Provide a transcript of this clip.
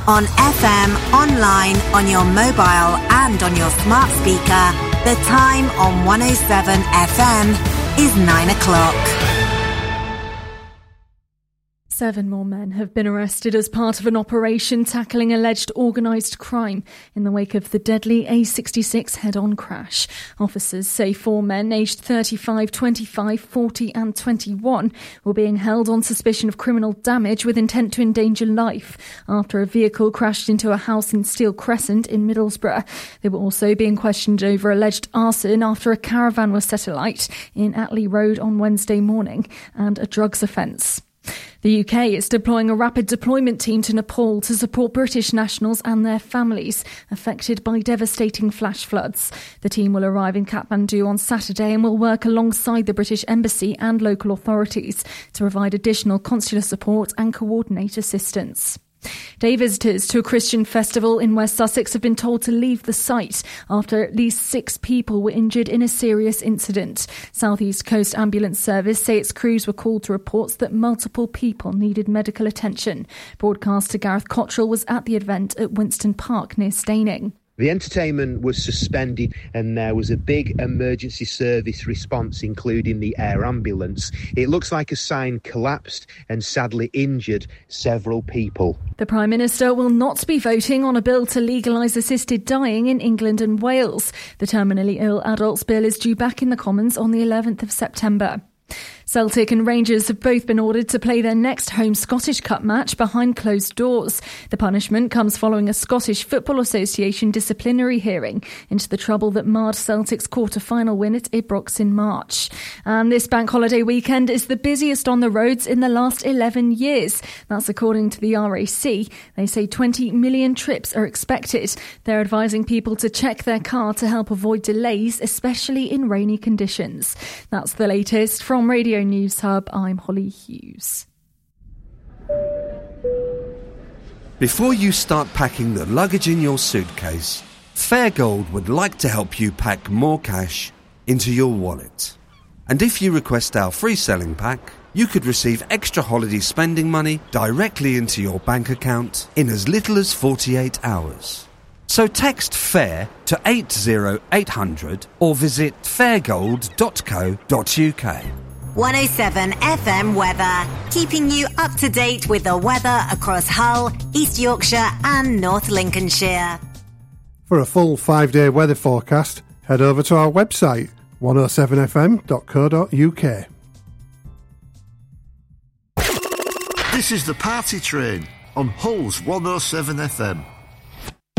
On FM, online, on your mobile and on your smart speaker, the time on 107 FM is 9 o'clock. 7 more men have been arrested as part of an operation tackling alleged organised crime in the wake of the deadly A66 head-on crash. Officers say 4 men aged 35, 25, 40 and 21 were being held on suspicion of criminal damage with intent to endanger life after a vehicle crashed into a house in Steel Crescent in Middlesbrough. They were also being questioned over alleged arson after a caravan was set alight in Atley Road on Wednesday morning and a drugs offence. The UK is deploying a rapid deployment team to Nepal to support British nationals and their families affected by devastating flash floods. The team will arrive in Kathmandu on Saturday and will work alongside the British Embassy and local authorities to provide additional consular support and coordinate assistance. Day visitors to a Christian festival in West Sussex have been told to leave the site after at least 6 people were injured in a serious incident. South East Coast Ambulance Service say its crews were called to reports that multiple people needed medical attention. Broadcaster Gareth Cottrell was at the event at Winston Park near Staining. The entertainment was suspended and there was a big emergency service response, including the air ambulance. It looks like a sign collapsed and sadly injured several people. The Prime Minister will not be voting on a bill to legalise assisted dying in England and Wales. The terminally ill adults bill is due back in the Commons on the 11th of September. Celtic and Rangers have both been ordered to play their next home Scottish Cup match behind closed doors. The punishment comes following a Scottish Football Association disciplinary hearing into the trouble that marred Celtic's quarter-final win at Ibrox in March. And this bank holiday weekend is the busiest on the roads in the last 11 years. That's according to the RAC. They say 20 million trips are expected. They're advising people to check their car to help avoid delays, especially in rainy conditions. That's the latest from Radio News Hub. I'm Holly Hughes. Before you start packing the luggage in your suitcase, Fairgold would like to help you pack more cash into your wallet. And if you request our free selling pack, you could receive extra holiday spending money directly into your bank account in as little as 48 hours. So text FAIR to 80800 or visit fairgold.co.uk. 107 FM weather, keeping you up to date with the weather across Hull, East Yorkshire and North Lincolnshire. For a full 5-day weather forecast, head over to our website 107fm.co.uk. This is the Party Train on Hull's 107 FM.